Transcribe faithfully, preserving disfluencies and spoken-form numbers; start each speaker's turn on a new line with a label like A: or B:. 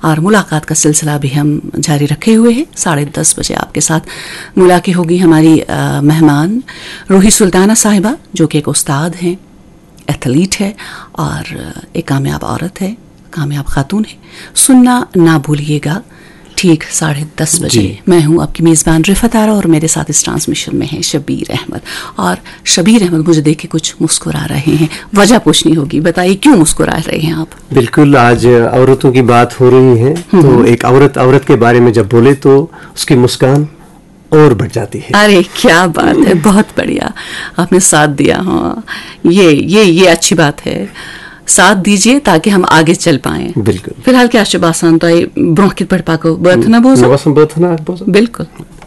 A: और मुलाकात का सिलसिला भी हम जारी रखे हुए हैं। साढ़े दस बजे आपके साथ मुलाकात होगी हमारी आ, मेहमान रूही सुल्ताना साहिबा, जो कि एक उस्ताद हैं, एथलीट है और एक कामयाब औरत है, कामयाब खातून है। सुनना ना भूलिएगा, ठीक साढ़े दस बजे। मैं हूं आपकी मेज़बान रिफत आरा और मेरे साथ इस ट्रांसमिशन में है शबीर अहमद। और शबीर अहमद मुझे देख के कुछ मुस्कुरा रहे हैं, वजह पूछनी होगी, बताइए क्यों मुस्कुरा रहे हैं आप?
B: बिल्कुल, आज औरतों की बात हो रही है तो एक औरत औरत के बारे में जब बोले तो उसकी मुस्कान और बढ़ जाती है।
A: अरे क्या बात है, बहुत बढ़िया आपने साथ दिया। हाँ, ये ये ये अच्छी बात है, साथ दीजिए ताकि हम आगे चल पाएं।
B: बिल्कुल।
A: फिलहाल क्या शुभासान तो ब्रोह की पढ़ पाको बर्थना बोझ
B: बिल्कुल।